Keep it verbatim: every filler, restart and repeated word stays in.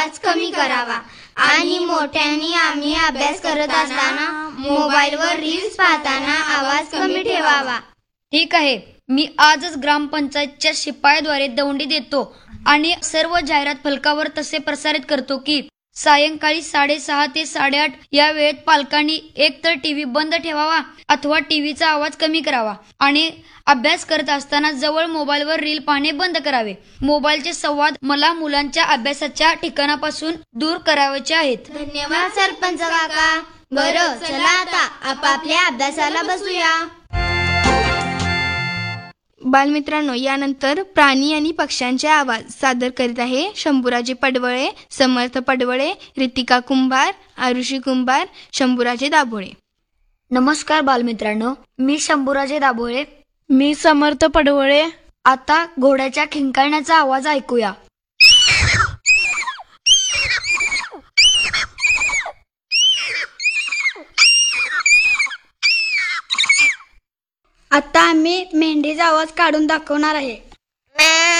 आवाज कमी करावा आणि मोठ्याने आम्ही अभ्यास करत असताना मोबाईलवर रील्स पाहताना आवाज कमी ठेवावा. ठीक आहे, मी आजच ग्रामपंचायतच्या शिपायाद्वारे दौंडी देतो आणि सर्व जाहिरात फलकावर तसे प्रसारित करतो की सायंकाळी साडेसहा ते साडेआठ या वेळेत पालकांनी एक तर टीव्ही बंद ठेवावा अथवा टीव्हीचा आवाज कमी करावा आणि अभ्यास करत असताना जवळ मोबाईलवर रील पाहणे बंद करावे. मोबाईलचे संवाद मला मुलांच्या अभ्यासाच्या ठिकाणापासून दूर करायचे आहेत. धन्यवाद सरपंच काका. बरं, चला आता आपापल्या अभ्यासाला बसूया. बालमित्रांनो, यानंतर प्राणी आणि पक्ष्यांचे आवाज सादर करीत आहे शंभूराजे पडवळे, समर्थ पडवळे, रितिका कुंभार, आरुषी कुंभार, शंभूराजे दाभोळे. नमस्कार बालमित्रांनो, मी शंभूराजे दाभोळे. मी समर्थ पडवळे. आता घोड्याच्या खिंकारण्याचा आवाज ऐकूया. आता आम्ही मेंढीचा आवाज काढून दाखवणार आहे.